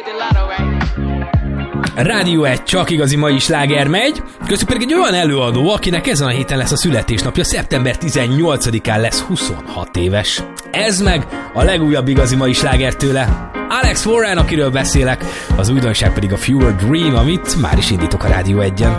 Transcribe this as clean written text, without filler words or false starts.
Rádió 1, csak igazi mai sláger megy. Köztük pedig egy olyan előadó, akinek ezen a héten lesz a születésnapja, szeptember 18-án lesz 26 éves. Ez meg a legújabb igazi mai sláger tőle. Alex Warren, akiről beszélek, az újdonság pedig a Fewer Dream, amit már is indítok a Rádió 1-en.